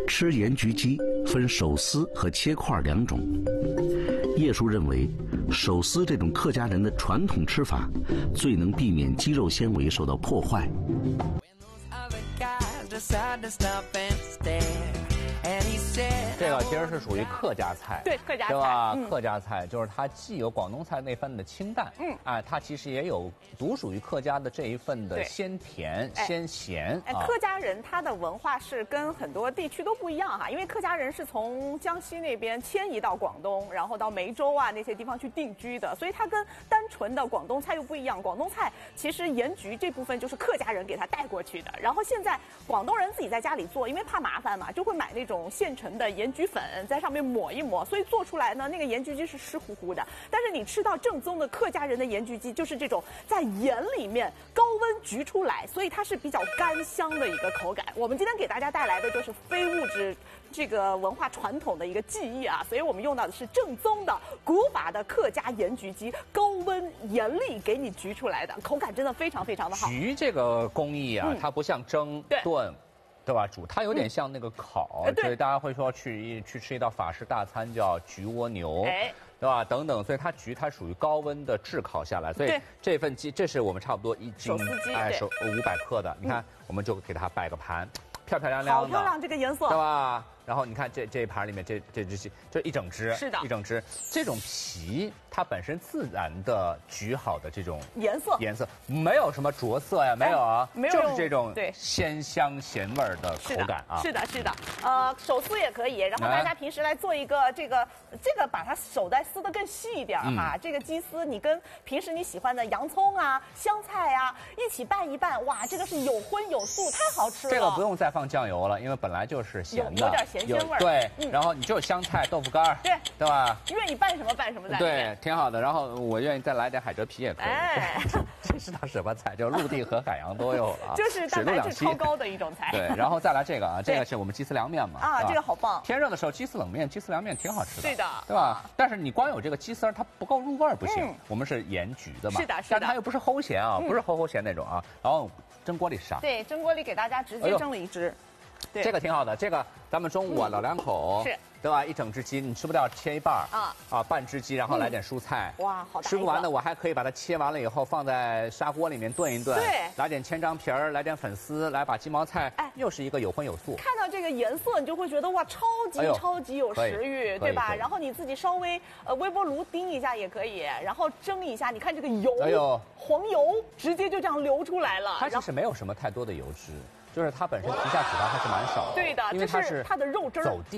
吃盐焗鸡分手撕和切块两种。叶叔认为，手撕这种客家人的传统吃法，最能避免肌肉纤维受到破坏。 这个其实是属于客家菜， 对，客家菜， 对吧？客家菜就是它既有广东菜那份的清淡，它其实也有独属于客家的这一份的鲜甜、鲜咸。 客家人他的文化是跟很多地区都不一样哈，因为客家人是从江西那边迁移到广东，然后到梅州啊那些地方去定居的，所以它跟单纯的广东菜又不一样。广东菜其实盐焗这部分就是客家人给他带过去的，然后现在广东人自己在家里做，因为怕麻烦嘛，就会买那种现成的盐焗粉，在上面抹一抹，所以做出来呢，那个盐焗鸡是湿乎乎的。但是你吃到正宗的客家人的盐焗鸡，就是这种在盐里面高温焗出来，所以它是比较干香的一个口感。我们今天给大家带来的就是非物质这个文化传统的一个技艺啊，所以我们用到的是正宗的古法的客家盐焗鸡，高温盐力给你焗出来的，口感真的非常非常的好。 焗这个工艺啊，它不像蒸炖。对吧？煮它有点像那个烤，所以大家会说去吃一道法式大餐叫焗蜗牛，对吧？等等，所以它焗它属于高温的炙烤下来，所以这份鸡这是我们差不多1斤，手500克的，你看我们就给它摆个盘，漂漂亮亮的， 好漂亮这个颜色， 对吧？然后你看这一盘里面这只鸡，这一整只， 是的， 一整只。这种皮它本身自然的焗好的这种颜色没有什么着色呀，没有啊，没有，就是这种鲜香咸味儿的口感啊。 是的，是的，手撕也可以。然后大家平时来做一个这个把它手再撕得更细一点哈。这个鸡丝你跟平时你喜欢的洋葱啊、香菜啊一起拌一拌，哇，这个是有荤有素，太好吃了。 这个不用再放酱油了，因为本来就是咸的， 有点咸鲜味儿。 对，然后你就香菜、豆腐干，对吧？ 愿意拌什么拌什么在里面。 对，挺好的。然后我愿意再来点海蜇皮也可以。这是道什么菜？就陆地和海洋都有了， 就是蛋白质超高的一种菜。 对，然后再来这个啊，这个是我们鸡丝凉面嘛。 啊，这个好棒。 天热的时候，鸡丝冷面、鸡丝凉面挺好吃的。 对的， 对吧？但是你光有这个鸡丝它不够入味儿不行。我们是盐焗的嘛。 是的，是的。 但它又不是齁咸啊，不是齁咸那种啊。然后蒸锅里上。 对，蒸锅里给大家直接蒸了一只。 这个挺好的，这个咱们中午啊，老两口是， 对吧？一整只鸡你吃不掉，切一半半只鸡，然后来点蔬菜， 哇，好大。 吃不完的我还可以把它切完了以后放在砂锅里面炖一炖， 对， 来点千张皮儿，来点粉丝，来把鸡毛菜，又是一个有荤有素。 看到这个颜色，你就会觉得哇，超级有食欲，对吧？然后你自己稍微微波炉叮一下也可以，然后蒸一下，你看这个油，黄油直接就这样流出来了。 它其实没有什么太多的油脂。就是它本身皮下脂肪还是蛮少的， 对的， 因为它是它的肉汁儿。